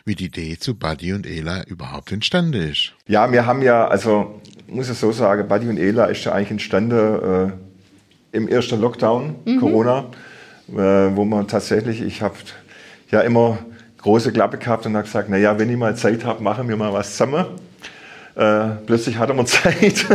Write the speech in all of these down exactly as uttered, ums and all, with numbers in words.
wie die Idee zu Buddy und Ela überhaupt entstanden ist. Ja, wir haben ja, also muss ich so sagen, Buddy und Ela ist ja eigentlich entstanden äh, im ersten Lockdown, mhm. Corona, äh, wo man tatsächlich, ich habe ja immer große Klappe gehabt und habe gesagt, naja, wenn ich mal Zeit habe, machen wir mal was zusammen. Äh, plötzlich hatten wir Zeit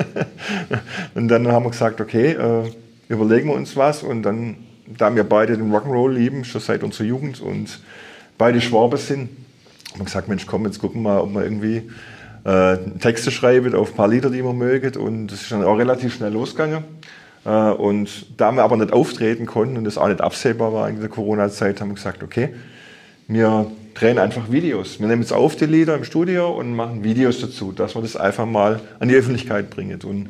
und dann haben wir gesagt, okay, äh, überlegen wir uns was und dann, da wir beide den Rock'n'Roll lieben, schon seit unserer Jugend und beide Schwaben sind, haben wir gesagt, Mensch, komm, jetzt gucken wir mal, ob wir irgendwie äh, Texte schreiben auf ein paar Lieder, die wir mögen und das ist dann auch relativ schnell losgegangen äh, und da wir aber nicht auftreten konnten und das auch nicht absehbar war in der Corona-Zeit, haben wir gesagt, okay, wir drehen einfach Videos. Wir nehmen jetzt auf die Lieder im Studio und machen Videos dazu, dass wir das einfach mal an die Öffentlichkeit bringen. Und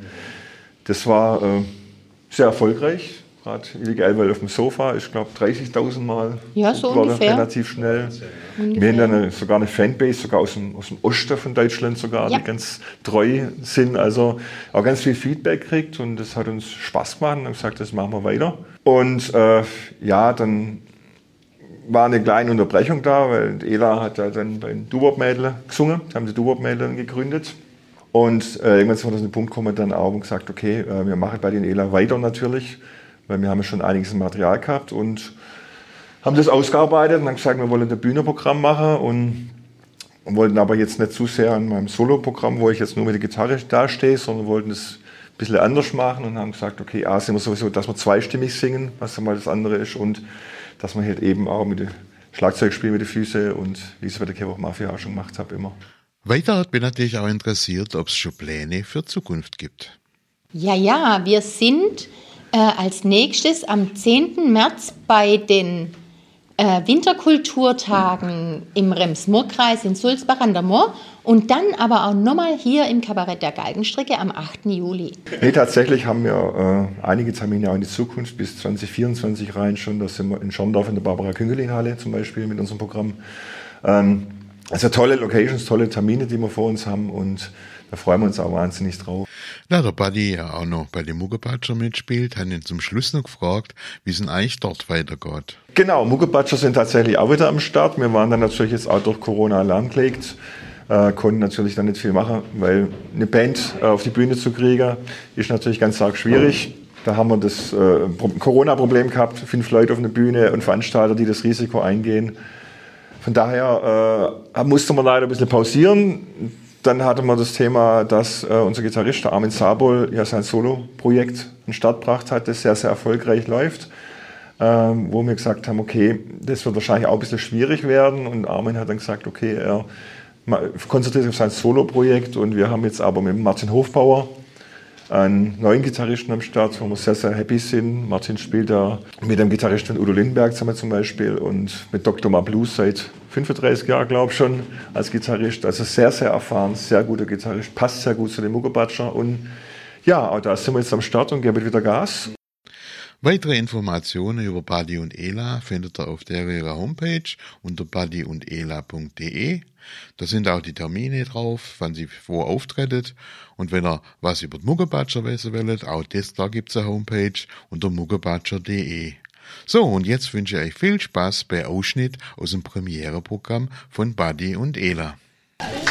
das war äh, sehr erfolgreich. Gerade Illegal Welt auf dem Sofa, ich glaube dreißigtausend Mal. Ja, so war ungefähr. Relativ schnell. Ungefähr. Wir haben dann eine, sogar eine Fanbase, sogar aus dem, aus dem Osten von Deutschland sogar, ja. die ganz treu sind. Also auch ganz viel Feedback kriegt und das hat uns Spaß gemacht und haben gesagt, das machen wir weiter. Und äh, ja, dann war eine kleine Unterbrechung da, weil Ela hat ja dann bei den Doo-Wop-Mädel gesungen, haben die Doo-Wop-Mädel gegründet. Und äh, irgendwann sind wir an den Punkt gekommen, dann auch und gesagt, okay, äh, wir machen bei den Ela weiter natürlich, weil wir haben ja schon einiges Material gehabt und haben das ausgearbeitet und haben gesagt, wir wollen ein Bühnenprogramm machen und, und wollten aber jetzt nicht zu sehr an meinem Solo-Programm, wo ich jetzt nur mit der Gitarre dastehe, sondern wollten es ein bisschen anders machen und haben gesagt, okay, A, sind wir sowieso, dass wir zweistimmig singen, was dann mal das andere ist und dass man halt eben auch mit dem Schlagzeug spielt mit den Füßen und wie ich es bei der Kevo Mafia auch schon gemacht habe immer. Weiter hat mich natürlich auch interessiert, ob es schon Pläne für Zukunft gibt. Ja, ja, wir sind äh, als nächstes am zehnten März bei den äh, Winterkulturtagen im Rems-Murr-Kreis in Sulzbach an der Moor und dann aber auch nochmal hier im Kabarett der Galgenstricke am achten Juli. Nee, tatsächlich haben wir äh, einige Termine auch in die Zukunft bis zwanzig vierundzwanzig rein schon. Da sind wir in Schorndorf in der Barbara-Küngelin-Halle zum Beispiel mit unserem Programm. Ähm, also tolle Locations, tolle Termine, die wir vor uns haben und da freuen wir uns auch wahnsinnig drauf. Da der Buddy ja auch noch bei den Muggebatscher mitspielt, haben ihn zum Schluss noch gefragt, wie es denn eigentlich dort weitergeht. Genau, Muggebatscher sind tatsächlich auch wieder am Start. Wir waren dann natürlich jetzt auch durch Corona lahmgelegt, äh, konnten natürlich dann nicht viel machen, weil eine Band äh, auf die Bühne zu kriegen, ist natürlich ganz arg schwierig. Da haben wir das äh, Corona-Problem gehabt, fünf Leute auf einer Bühne und Veranstalter, die das Risiko eingehen. Von daher äh, musste man leider ein bisschen pausieren. Dann hatten wir das Thema, dass äh, unser Gitarrist Armin Sabol ja sein Solo-Projekt in den Start gebracht hat, das sehr, sehr erfolgreich läuft. Ähm, wo wir gesagt haben, okay, das wird wahrscheinlich auch ein bisschen schwierig werden. Und Armin hat dann gesagt, okay, er konzentriert sich auf sein Solo-Projekt. Und wir haben jetzt aber mit Martin Hofbauer einen neuen Gitarristen am Start, wo wir sehr, sehr happy sind. Martin spielt da mit dem Gitarristen Udo Lindenberg zusammen zum Beispiel und mit Doktor Ma Blues seit fünfunddreißig Jahren, glaube ich schon, als Gitarrist. Also sehr, sehr erfahren, sehr guter Gitarrist, passt sehr gut zu den Muggebatscher. Und ja, auch da sind wir jetzt am Start und geben wieder Gas. Weitere Informationen über Buddy und Ela findet ihr auf der ihrer Homepage unter buddy und ela punkt de. Da sind auch die Termine drauf, wann sie wo auftreten. Und wenn ihr was über die Muggebatscher wissen wollt, auch das, da gibt's eine Homepage unter muggebatscher punkt de. So, und jetzt wünsche ich euch viel Spaß bei Ausschnitt aus dem Premiereprogramm von Buddy und Ela.